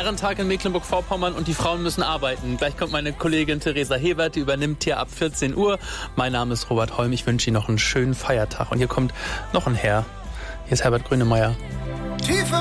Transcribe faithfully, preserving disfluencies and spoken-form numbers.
Herrentag in Mecklenburg-Vorpommern und die Frauen müssen arbeiten. Gleich kommt meine Kollegin Theresa Hebert, die übernimmt hier ab vierzehn Uhr. Mein Name ist Robert Holm, ich wünsche Ihnen noch einen schönen Feiertag. Und hier kommt noch ein Herr. Hier ist Herbert Grönemeyer. Tiefe